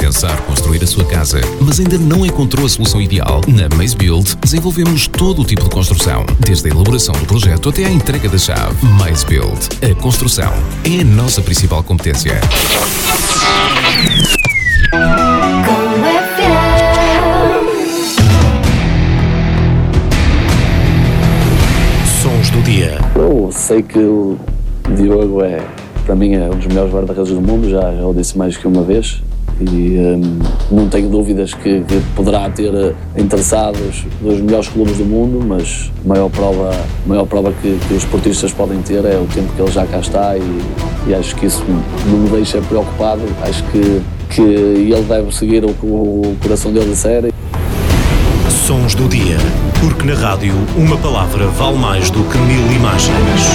pensar construir a sua casa, mas ainda não encontrou a solução ideal? Na Maze Build, desenvolvemos todo o tipo de construção, desde a elaboração do projeto até à entrega da chave. Maze Build. A construção é a nossa principal competência. Sons do dia. Eu sei que o Diogo para mim, é um dos melhores guarda-redes do mundo, já o disse mais que uma vez. E não tenho dúvidas que poderá ter interessados dos melhores clubes do mundo, mas a maior prova que os esportistas podem ter é o tempo que ele já cá está, e acho que isso não me deixa preocupado. Acho que ele deve seguir o coração dele a sério. Sons do dia, porque na rádio uma palavra vale mais do que 1000 imagens.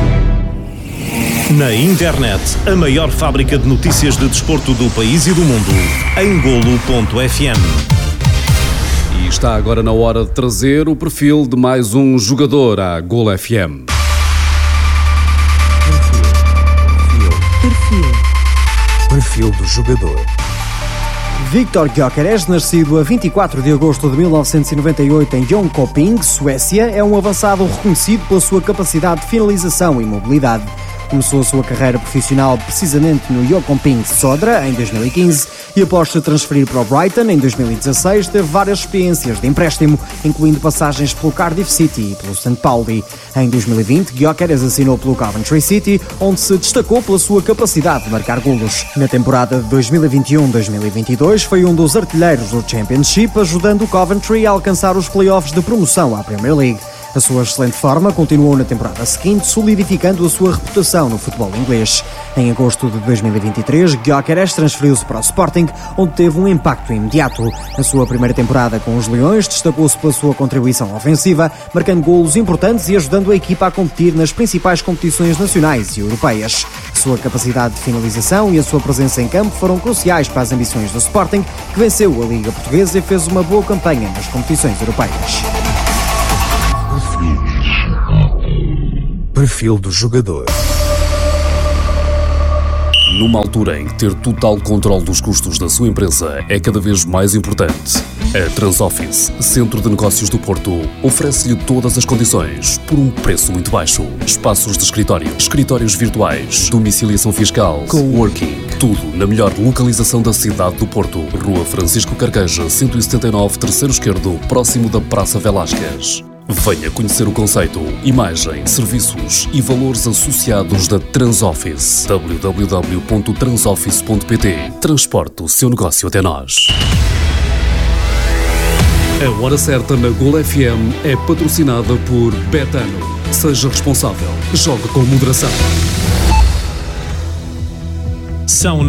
Na internet, a maior fábrica de notícias de desporto do país e do mundo, em golo.fm. E está agora na hora de trazer o perfil de mais um jogador à Golo FM. Perfil do jogador. Viktor Gyökeres, nascido a 24 de agosto de 1998 em Jönköping, Suécia, é um avançado reconhecido pela sua capacidade de finalização e mobilidade. Começou a sua carreira profissional precisamente no Jönköping Södra em 2015 e após se transferir para o Brighton em 2016 teve várias experiências de empréstimo, incluindo passagens pelo Cardiff City e pelo St. Pauli. Em 2020, Gyökeres assinou pelo Coventry City, onde se destacou pela sua capacidade de marcar golos. Na temporada de 2021-2022 foi um dos artilheiros do Championship, ajudando o Coventry a alcançar os play-offs de promoção à Premier League. A sua excelente forma continuou na temporada seguinte, solidificando a sua reputação no futebol inglês. Em agosto de 2023, Gyökeres transferiu-se para o Sporting, onde teve um impacto imediato. Na sua primeira temporada com os Leões, destacou-se pela sua contribuição ofensiva, marcando golos importantes e ajudando a equipa a competir nas principais competições nacionais e europeias. A sua capacidade de finalização e a sua presença em campo foram cruciais para as ambições do Sporting, que venceu a Liga Portuguesa e fez uma boa campanha nas competições europeias. Perfil do jogador. Numa altura em que ter total controle dos custos da sua empresa é cada vez mais importante, a Transoffice, Centro de Negócios do Porto, oferece-lhe todas as condições por um preço muito baixo. Espaços de escritório, escritórios virtuais, domiciliação fiscal, coworking, tudo na melhor localização da cidade do Porto. Rua Francisco Carqueja, 179, terceiro esquerdo, próximo da Praça Velásquez. Venha conhecer o conceito, imagem, serviços e valores associados da Transoffice. www.transoffice.pt. Transporte o seu negócio até nós. A Hora Certa na Golo FM é patrocinada por Betano. Seja responsável. Jogue com moderação. São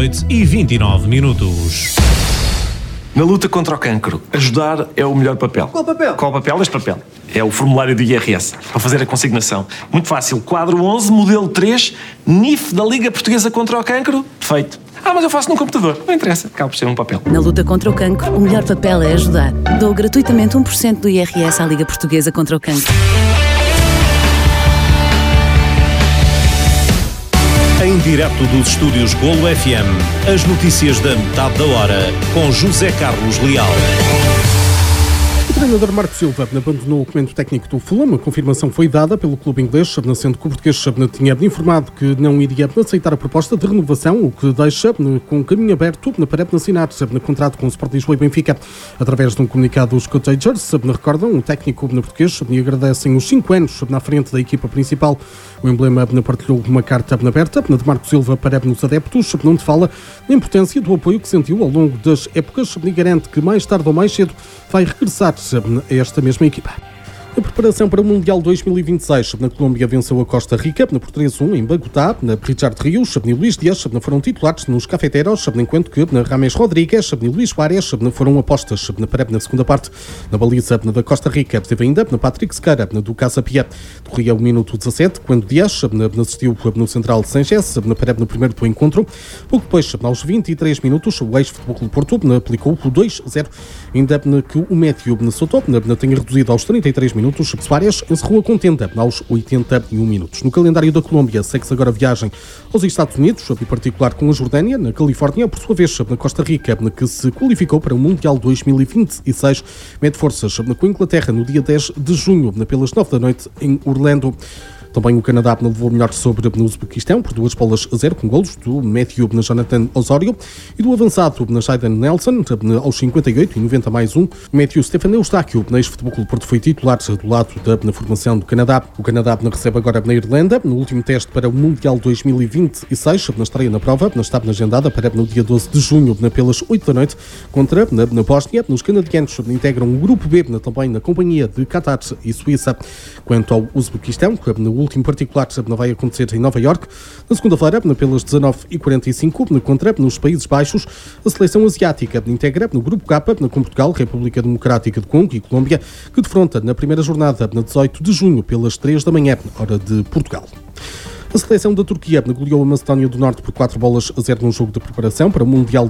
9:29. Na luta contra o cancro, ajudar é o melhor papel. Qual papel? Qual papel? Este papel. É o formulário do IRS, para fazer a consignação. Muito fácil. Quadro 11, modelo 3, NIF da Liga Portuguesa contra o Cancro. Feito. Mas eu faço no computador. Não interessa. Acaba por ser um papel. Na luta contra o cancro, o melhor papel é ajudar. Dou gratuitamente 1% do IRS à Liga Portuguesa contra o Cancro. Em direto dos estúdios Golo FM, as notícias da metade da hora, com José Carlos Leal. O treinador Marco Silva abandonou o documento técnico do Fulham. A confirmação foi dada pelo clube inglês, sendo que o português tinha informado que não iria aceitar a proposta de renovação, o que deixa com o caminho aberto para assinar contrato com o Sport Lisboa e Benfica. Através de um comunicado, os cottagers recordam o técnico português e agradecem os 5 anos na frente da equipa principal. O emblema partilhou uma carta aberta de Marco Silva para os adeptos, onde fala da importância do apoio que sentiu ao longo das épocas e garante que mais tarde ou mais cedo vai regressar a esta mesma equipa. A preparação para o Mundial 2026, na Colômbia venceu a Costa Rica, por 3-1 em Bogotá, Richard Rios e Luís Dias foram titulares nos cafeteros, enquanto que Rames Rodrigues e Luís Suárez foram apostas na segunda parte. Na baliza da Costa Rica teve ainda Patrick Sequeira do Casa Pia. Corria o minuto 17, quando Dias assistiu no central Sanchez no primeiro do encontro. Pouco depois, aos 23 minutos, o ex-Futebol Clube Porto aplicou o 2-0, ainda que o médio Soto tenha reduzido aos 33 minutos minutos. Soares encerrou a contenda aos 81 minutos. No calendário da Colômbia, segue-se agora a viagem aos Estados Unidos, em particular com a Jordânia, na Califórnia, por sua vez na Costa Rica, que se qualificou para o Mundial 2026, mede forças com a Inglaterra no dia 10 de junho, pelas 9 da noite, em Orlando. Também o Canadá levou melhor sobre no Uzbequistão por 2-0, com golos do Matthew Jonathan Osório e do avançado Jaden Nelson aos 58 e 90 mais um. Matthew Stefan Eustáquio, ex-Futebol Clube Porto, foi titular do lado da formação do Canadá. O Canadá recebe agora na Irlanda, no último teste para o Mundial 2026, na estreia na prova, estava agendada para no dia 12 de junho, pelas 8 da noite, contra na Bósnia. Os canadianos integram o Grupo B, também na companhia de Qatar e Suíça. Quanto ao Uzbequistão, no último particular vai acontecer em Nova Iorque, na segunda-feira, pelas 19h45, contra nos Países Baixos. A seleção asiática integra no Grupo K, com Portugal, República Democrática do Congo e Colômbia, que defronta na primeira jornada, na 18 de junho, pelas 3 da manhã, hora de Portugal. A seleção da Turquia goleou a Macedónia do Norte por 4-0 num jogo de preparação para o Mundial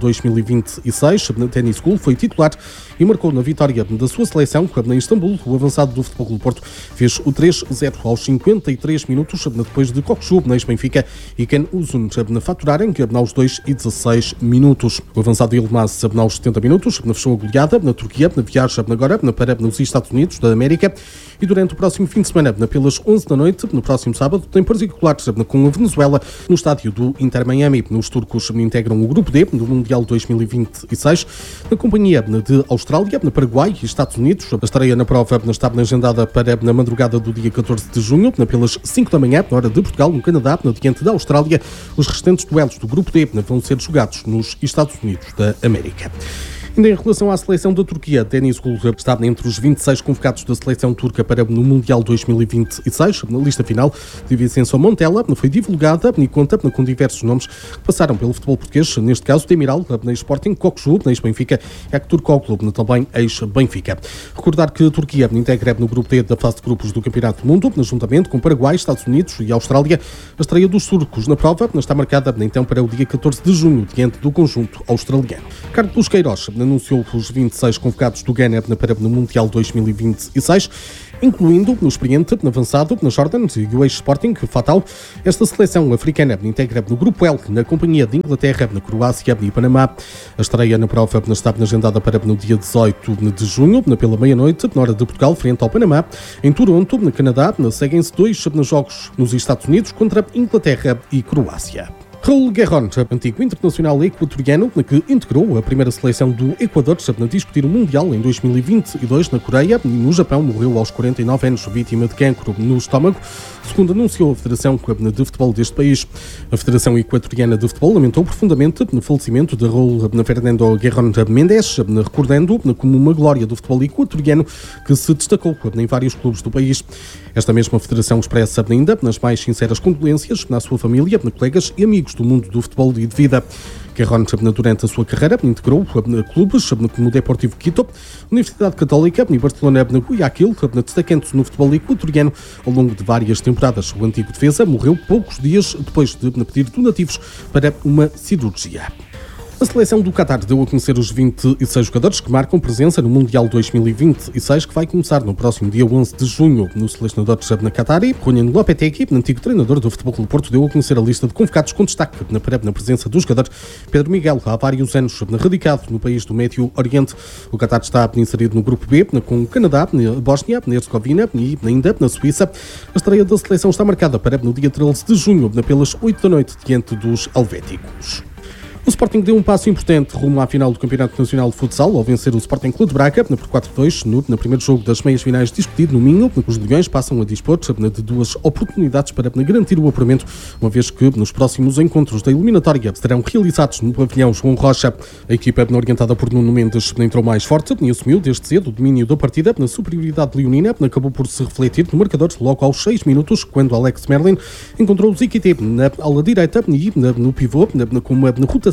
2026. Na Tennis School foi titular e marcou na vitória da sua seleção em Istambul. O avançado do Futebol Clube Porto fez o 3-0 aos 53 minutos, depois de Kokçu, ex-Benfica, e Ken Uzun faturarem aos 2 e 16 minutos. O avançado Yilmaz aos 70 minutos fechou a goleada na Turquia, viaja agora para os Estados Unidos da América, e durante o próximo fim de semana, pelas 11 da noite, no próximo sábado, tem particulares com a Venezuela no estádio do Inter Miami. Os turcos integram o Grupo D do Mundial 2026, na companhia de Austrália, Paraguai e Estados Unidos. A estreia na prova estava agendada para na madrugada do dia 14 de junho, pelas 5 da manhã, hora de Portugal, no Canadá, diante da Austrália. Os restantes duelos do Grupo D vão ser jogados nos Estados Unidos da América. Ainda em relação à seleção da Turquia, Deniz Gül está entre os 26 convocados da seleção turca para no Mundial 2026. Na lista final de Vincenzo Montella foi divulgada e conta com diversos nomes que passaram pelo futebol português, neste caso Demiral, ex-Sporting, Kokçu, ex-Benfica, Hector Koklu, também ex-Benfica. Recordar que a Turquia integra no Grupo D da fase de grupos do Campeonato do Mundo, juntamente com Paraguai, Estados Unidos e Austrália. A estreia dos turcos na prova está marcada então para o dia 14 de junho, diante do conjunto australiano. Carlos Queiroz anunciou os 26 convocados do Ghana para o Mundial 2026, incluindo no experiente, no avançado, na Jordan e o ex-Sporting, Fatal. Esta seleção africana integra no Grupo L, na companhia de Inglaterra, na Croácia e Panamá. A estreia na prova está agendada para no dia 18 de junho, pela meia-noite, na hora de Portugal, frente ao Panamá. Em Toronto, no Canadá, seguem-se 2 jogos nos Estados Unidos contra Inglaterra e Croácia. Raul Guerrón, antigo internacional equatoriano, que integrou a primeira seleção do Equador a discutir o Mundial em 2022 na Coreia e no Japão, morreu aos 49 anos, vítima de cancro no estômago, segundo anunciou a Federação de Futebol deste país. A Federação Equatoriana de Futebol lamentou profundamente o falecimento de Raul Fernando Guerrón Méndez, recordando como uma glória do futebol equatoriano que se destacou em vários clubes do país. Esta mesma Federação expressa ainda as mais sinceras condolências à sua família, colegas e amigos do mundo do futebol e de vida. Guerrón, durante a sua carreira, integrou clubes como o Deportivo Quito, Universidade Católica e Barcelona Guayaquil, destacando-se no futebol equatoriano ao longo de várias temporadas. O antigo defesa morreu poucos dias depois de pedir donativos para uma cirurgia. A seleção do Qatar deu a conhecer os 26 jogadores que marcam presença no Mundial 2026, que vai começar no próximo dia 11 de junho. No selecionador na Qatari, Julián Lopetegui, antigo treinador do Futebol Clube Porto, deu a conhecer a lista de convocados com destaque na presença do jogador Pedro Miguel, há vários anos radicado no país do Médio Oriente. O Qatar está inserido no Grupo B, com o Canadá, a Bósnia, a Herzegovina e ainda na Suíça. A estreia da seleção está marcada para no dia 13 de junho, pelas 8 da noite, diante dos helvéticos. O Sporting deu um passo importante rumo à final do Campeonato Nacional de Futsal ao vencer o Sporting Clube de Braga por 4-2 no primeiro jogo das meias finais discutido no Minho. Os Leões passam a dispor de 2 oportunidades para garantir o apuramento, uma vez que nos próximos encontros da eliminatória serão realizados no pavilhão João Rocha. A equipa orientada por Nuno Mendes entrou mais forte e assumiu desde cedo o domínio da partida. Na superioridade leonina acabou por se refletir no marcador logo aos 6 minutos, quando Alex Merlin encontrou o Ziquité na ala direita e no pivô, com uma rotação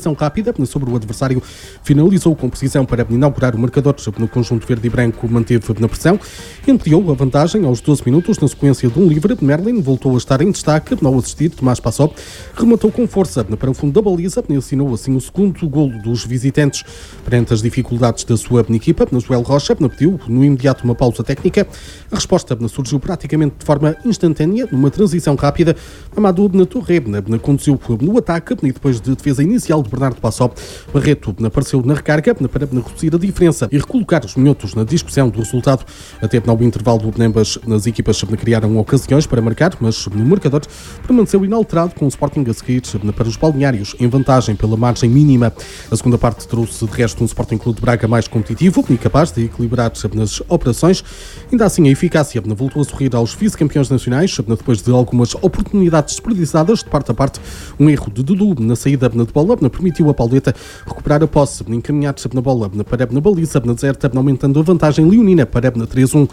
transição rápida sobre o adversário, finalizou com precisão para inaugurar o marcador. No conjunto verde e branco manteve na pressão, ampliou a vantagem aos 12 minutos na sequência de um livre. Merlin voltou a estar em destaque ao assistir. Tomás Passó rematou com força para o fundo da baliza e assinou assim o segundo golo dos visitantes. Perante as dificuldades da sua equipa, Joel Rocha pediu no imediato uma pausa técnica. A resposta surgiu praticamente de forma instantânea, numa transição rápida. Amadou Touré conduziu no ataque e depois de defesa inicial de Bernardo Passó, Barreto apareceu na recarga para reduzir a diferença e recolocar os minhotos na discussão do resultado. Até ao intervalo, ambas as equipas criaram ocasiões para marcar, mas no marcador permaneceu inalterado, com o Sporting a seguir para os balneários em vantagem pela margem mínima. A segunda parte trouxe de resto um Sporting Clube de Braga mais competitivo e capaz de equilibrar nas operações. Ainda assim, a eficácia voltou a sorrir aos vice-campeões nacionais depois de algumas oportunidades desperdiçadas de parte a parte. Um erro de Dudu na saída de bola permitiu a Pauleta recuperar a posse, encaminhar-se na bola para na baliza deserta, aumentando a vantagem leonina para 3-1.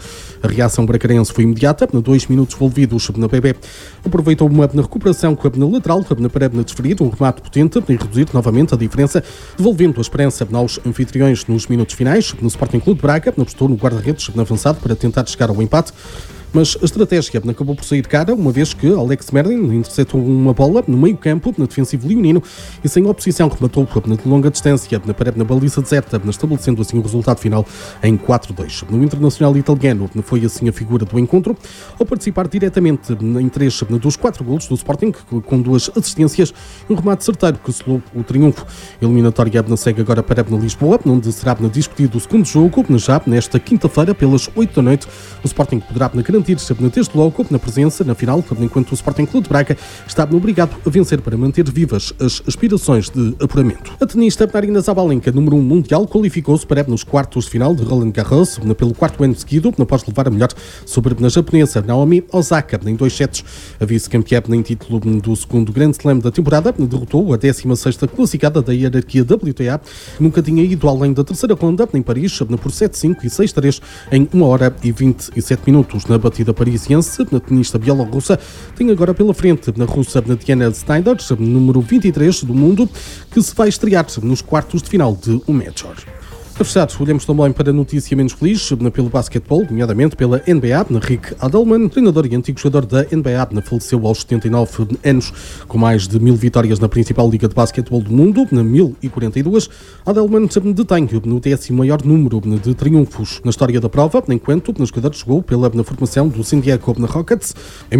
A reação bracarense foi imediata. 2 minutos envolvidos na BB aproveitou uma recuperação na lateral para desferir um remate potente e reduzir novamente a diferença, devolvendo a esperança aos anfitriões nos minutos finais. No Sporting Clube de Braga apostou no guarda-redes avançado para tentar chegar ao empate, mas a estratégia acabou por sair cara, uma vez que Alex Merlin interceptou uma bola no meio-campo, na defensivo leonino, e sem oposição rematou de longa distância na baliza deserta, estabelecendo assim o resultado final em 4-2. No Internacional italiano foi assim a figura do encontro, ao participar diretamente em 3 dos 4 golos do Sporting, com 2 assistências e um remate certeiro que selou o triunfo. A eliminatória segue agora para Lisboa, onde será discutido o segundo jogo, já nesta quinta-feira, pelas 8 da noite. O Sporting poderá garantir desde logo na presença na final, enquanto o Sporting Clube de Braga está obrigado a vencer para manter vivas as aspirações de apuramento. A tenista Aryna Sabalenka, número 1 mundial, qualificou-se para nos quartos de final de Roland Garros pelo 4º ano seguido, após levar a melhor sobre a japonesa Naomi Osaka em 2 sets. A vice-campeã em título do segundo Grand Slam da temporada derrotou a 16ª classificada da hierarquia WTA, que nunca tinha ido além da terceira ronda em Paris por 7-5 e 6-3 em 1 hora e 27 minutos. Na batida parisiense, na tenista bielorrussa tem agora pela frente na russa Diana Snyder, número 23 do mundo, que se vai estrear nos quartos de final de um Major. A fechar, olhamos também para a notícia menos feliz pelo basquetebol, nomeadamente pela NBA. Rick Adelman, treinador e antigo jogador da NBA, faleceu aos 79 anos, com mais de 1000 vitórias na principal liga de basquetebol do mundo, na 1042. Adelman detém no 10º maior número de triunfos na história da prova, enquanto o jogador jogou pela formação do San Diego Rockets em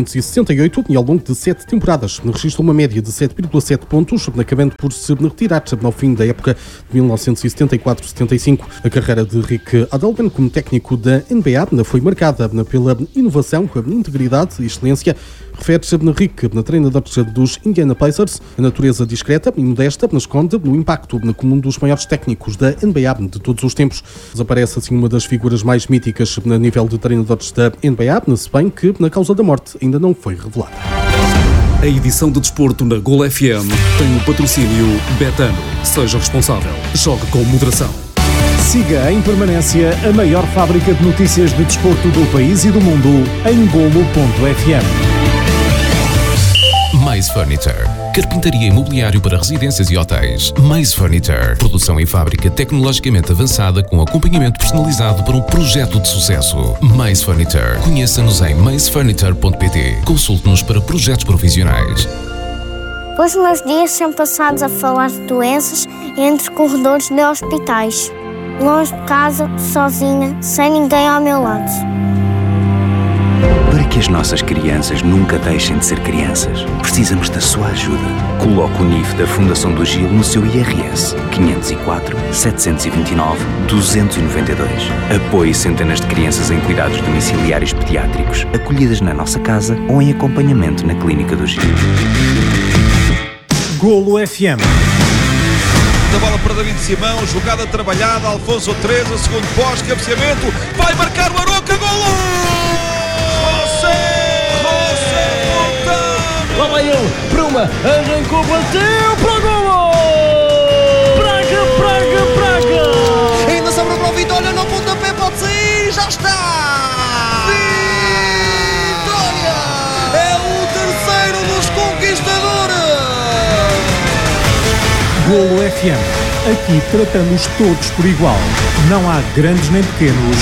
1968 e ao longo de 7 temporadas registrou uma média de 7,7 pontos, acabando por se retirar ao fim da época de 1974-75. A carreira de Rick Adelman como técnico da NBA foi marcada pela inovação, integridade e excelência. Refere-se Rick, treinador dos Indiana Pacers, a natureza discreta e modesta esconde no impacto como um dos maiores técnicos da NBA de todos os tempos. Desaparece assim uma das figuras mais míticas a nível de treinadores da NBA, se bem que na causa da morte ainda não foi revelada. A edição de desporto na Gol FM tem o patrocínio Betano. Seja responsável. Jogue com moderação. Siga em permanência a maior fábrica de notícias de desporto do país e do mundo em golo.fm. Mais Furniture. Carpintaria e mobiliário para residências e hotéis. Mais Furniture. Produção em fábrica tecnologicamente avançada com acompanhamento personalizado para um projeto de sucesso. Mais Furniture. Conheça-nos em maisfurniture.pt. Consulte-nos para projetos profissionais. Os meus dias são passados a falar de doenças entre corredores de hospitais. Longe de casa, sozinha, sem ninguém ao meu lado. Para que as nossas crianças nunca deixem de ser crianças, precisamos da sua ajuda. Coloque o NIF da Fundação do Gil no seu IRS 504 729 292. Apoie centenas de crianças em cuidados domiciliários pediátricos, acolhidas na nossa casa ou em acompanhamento na Clínica do Gil. Golo FM. A bola para David Simão, jogada trabalhada, Alfonso 13, segundo pós, cabeceamento, vai marcar o Aroca, golo! José Fontana! Lá vai ele, Bruma, arrancou, bateu para o golo! Braga! Ainda sobra para o Vitória, no pontapé pode sair, já está! Vitória! É o terceiro dos conquistadores! Golo FM. Aqui tratamos todos por igual. Não há grandes nem pequenos.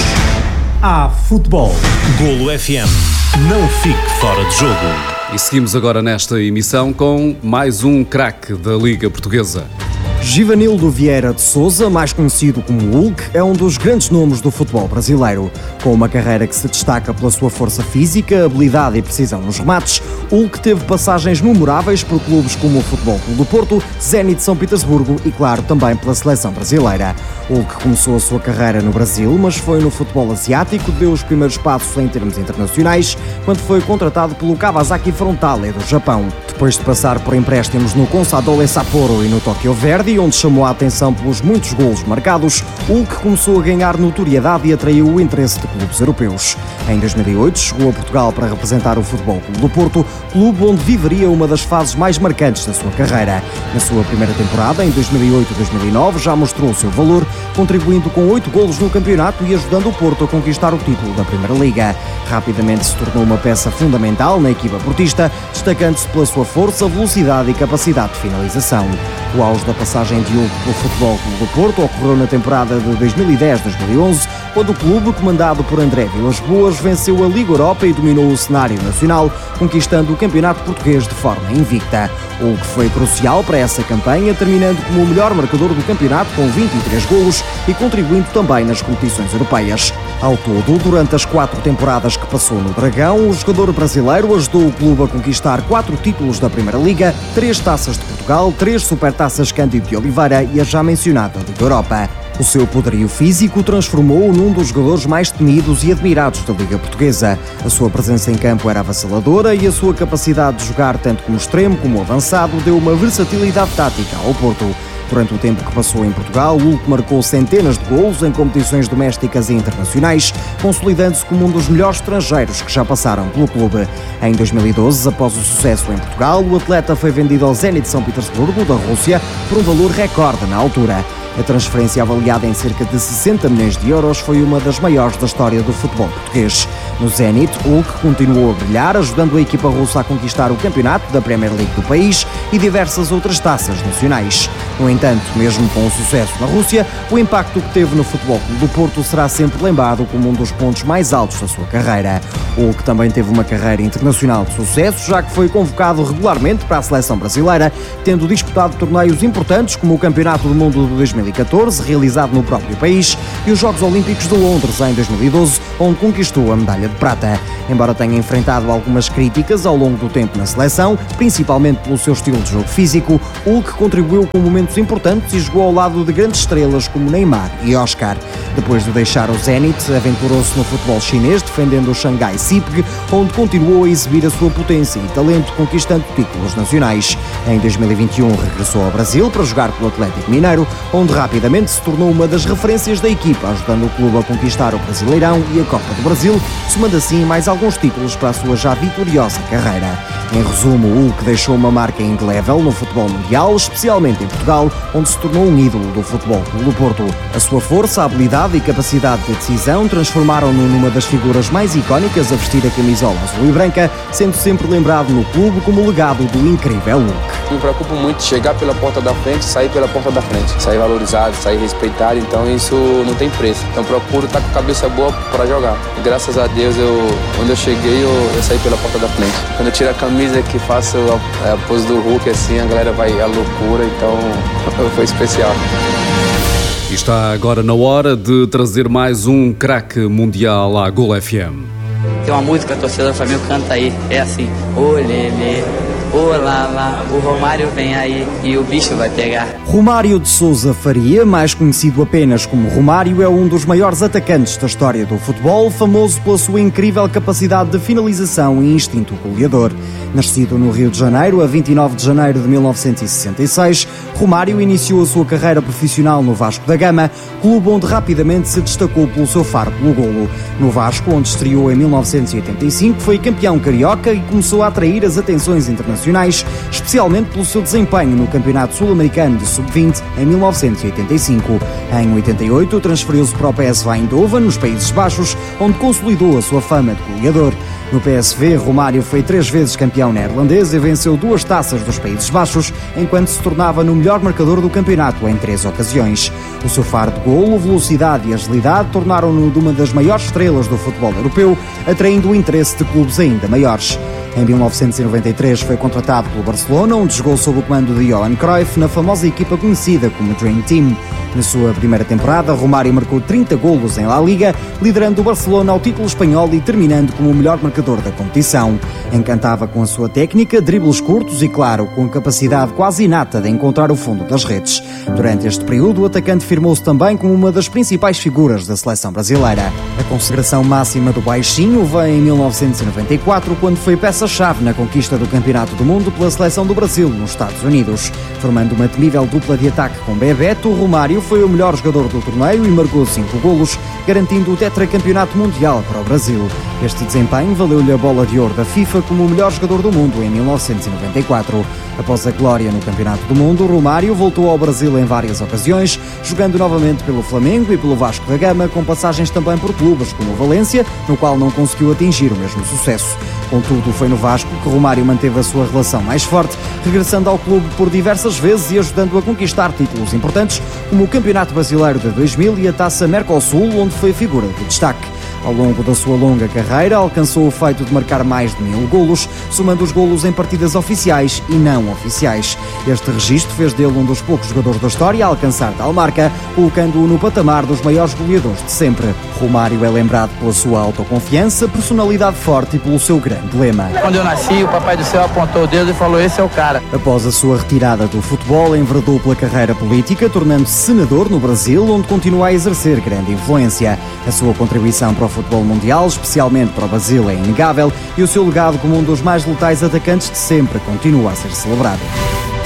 Há futebol. Golo FM. Não fique fora de jogo. E seguimos agora nesta emissão com mais um craque da Liga Portuguesa. Givanildo Vieira de Sousa, mais conhecido como Hulk, é um dos grandes nomes do futebol brasileiro. Com uma carreira que se destaca pela sua força física, habilidade e precisão nos remates, Hulk teve passagens memoráveis por clubes como o Futebol Clube do Porto, Zenit de São Petersburgo e, claro, também pela seleção brasileira. Hulk começou a sua carreira no Brasil, mas foi no futebol asiático, deu os primeiros passos em termos internacionais, quando foi contratado pelo Kawasaki Frontale do Japão. Depois de passar por empréstimos no Consadole Sapporo e no Tokyo Verdy, onde chamou a atenção pelos muitos golos marcados, Hulk começou a ganhar notoriedade e atraiu o interesse de clubes europeus. Em 2008 chegou a Portugal para representar o Futebol Clube do Porto, clube onde viveria uma das fases mais marcantes da sua carreira. Na sua primeira temporada, em 2008-2009, já mostrou o seu valor, contribuindo com 8 golos no campeonato e ajudando o Porto a conquistar o título da Primeira Liga. Rapidamente se tornou uma peça fundamental na equipa portista, destacando-se pela sua força, velocidade e capacidade de finalização. O auge da passagem de Hulk pelo Futebol Clube do Porto ocorreu na temporada de 2010-2011, quando o clube, comandado por André Vilas-Boas, venceu a Liga Europa e dominou o cenário nacional, conquistando o Campeonato Português de forma invicta. Hulk foi crucial para essa campanha, terminando como o melhor marcador do campeonato com 23 golos e contribuindo também nas competições europeias. Ao todo, durante as 4 temporadas que passou no Dragão, o jogador brasileiro ajudou o clube a conquistar 4 títulos da Primeira Liga, 3 taças de Portugal, 3 supertaças Cândido de Oliveira e a já mencionada Liga Europa. O seu poderio físico transformou-o num dos jogadores mais temidos e admirados da Liga Portuguesa. A sua presença em campo era avassaladora e a sua capacidade de jogar tanto como extremo como avançado deu uma versatilidade tática ao Porto. Durante o tempo que passou em Portugal, Hulk marcou centenas de golos em competições domésticas e internacionais, consolidando-se como um dos melhores estrangeiros que já passaram pelo clube. Em 2012, após o sucesso em Portugal, o atleta foi vendido ao Zenit de São Petersburgo, da Rússia, por um valor recorde na altura. A transferência, avaliada em cerca de 60 milhões de euros, foi uma das maiores da história do futebol português. No Zenit, Hulk continuou a brilhar, ajudando a equipa russa a conquistar o campeonato da Premier League do país e diversas outras taças nacionais. No entanto, mesmo com o sucesso na Rússia, o impacto que teve no Futebol Clube do Porto será sempre lembrado como um dos pontos mais altos da sua carreira. Hulk também teve uma carreira internacional de sucesso, já que foi convocado regularmente para a seleção brasileira, tendo disputado torneios importantes como o Campeonato do Mundo de 2014, realizado no próprio país, e os Jogos Olímpicos de Londres em 2012, onde conquistou a medalha de prata. Embora tenha enfrentado algumas críticas ao longo do tempo na seleção, principalmente pelo seu estilo de jogo físico, Hulk contribuiu com momentos importantes e jogou ao lado de grandes estrelas como Neymar e Oscar. Depois de deixar o Zenit, aventurou-se no futebol chinês, defendendo o Shanghai SIPG, onde continuou a exibir a sua potência e talento, conquistando títulos nacionais. Em 2021 regressou ao Brasil para jogar pelo Atlético Mineiro, onde rapidamente se tornou uma das referências da equipa, ajudando o clube a conquistar o Brasileirão e a Copa do Brasil, somando assim mais alguns títulos para a sua já vitoriosa carreira. Em resumo, o Hulk deixou uma marca indelével no futebol mundial, especialmente em Portugal, onde se tornou um ídolo do Futebol Clube do Porto. A sua força, habilidade e capacidade de decisão transformaram-no numa das figuras mais icónicas a vestir a camisola azul e branca, sendo sempre lembrado no clube como o legado do incrível Hulk. Me preocupo muito chegar pela porta da frente, sair pela porta da frente, sair valorizado, sair respeitado, então isso não tem preço. Então procuro estar com a cabeça boa para jogar. E graças a Deus, quando eu cheguei, eu saí pela porta da frente. Quando eu tiro a camisa que faço a pose do Hulk, assim, a galera vai à loucura, então foi especial. E está agora na hora de trazer mais um craque mundial à Golo FM. Tem uma música, a torcida do Flamengo canta aí, é assim: olê, olá lá, o Romário vem aí e o bicho vai pegar. Romário de Sousa Faria, mais conhecido apenas como Romário, é um dos maiores atacantes da história do futebol, famoso pela sua incrível capacidade de finalização e instinto goleador. Nascido no Rio de Janeiro a 29 de janeiro de 1966, Romário iniciou a sua carreira profissional no Vasco da Gama, clube onde rapidamente se destacou pelo seu faro pelo golo. No Vasco, onde estreou em 1985, foi campeão carioca e começou a atrair as atenções internacionais, especialmente pelo seu desempenho no Campeonato Sul-Americano de Sub-20 em 1985. Em 88, transferiu-se para o PSV Eindhoven, nos Países Baixos, onde consolidou a sua fama de goleador. No PSV, Romário foi 3 vezes campeão neerlandês e venceu 2 taças dos Países Baixos, enquanto se tornava no melhor marcador do campeonato em 3 ocasiões. O seu faro de golo, velocidade e agilidade tornaram-no de uma das maiores estrelas do futebol europeu, atraindo o interesse de clubes ainda maiores. Em 1993 foi contratado pelo Barcelona, onde jogou sob o comando de Johan Cruyff na famosa equipa conhecida como Dream Team. Na sua primeira temporada, Romário marcou 30 golos em La Liga, liderando o Barcelona ao título espanhol e terminando como o melhor marcador da competição. Encantava com a sua técnica, dribles curtos e, claro, com a capacidade quase inata de encontrar o fundo das redes. Durante este período, o atacante firmou-se também como uma das principais figuras da seleção brasileira. A consagração máxima do baixinho vem em 1994, quando foi peça-chave na conquista do Campeonato do Mundo pela seleção do Brasil nos Estados Unidos. Formando uma temível dupla de ataque com Bebeto, Romário foi o melhor jogador do torneio e marcou 5 golos, garantindo o tetracampeonato mundial para o Brasil. Este desempenho valeu-lhe a bola de ouro da FIFA como o melhor jogador do mundo em 1994. Após a glória no Campeonato do Mundo, Romário voltou ao Brasil em várias ocasiões, jogando novamente pelo Flamengo e pelo Vasco da Gama, com passagens também por clubes como o Valência, no qual não conseguiu atingir o mesmo sucesso. Contudo, foi no Vasco que Romário manteve a sua relação mais forte, regressando ao clube por diversas vezes e ajudando a conquistar títulos importantes, como o Campeonato Brasileiro de 2000 e a Taça Mercosul, onde foi figura de destaque. Ao longo da sua longa carreira, alcançou o feito de marcar mais de 1000 golos, somando os golos em partidas oficiais e não oficiais. Este registro fez dele um dos poucos jogadores da história a alcançar tal marca, colocando-o no patamar dos maiores goleadores de sempre. Romário é lembrado pela sua autoconfiança, personalidade forte e pelo seu grande lema. Quando eu nasci, o Papai do Céu apontou o dedo e falou: esse é o cara. Após a sua retirada do futebol, enveredou pela carreira política, tornando-se senador no Brasil, onde continua a exercer grande influência. A sua contribuição para o futebol mundial, especialmente para o Brasil, é inegável e o seu legado como um dos mais letais atacantes de sempre continua a ser celebrado.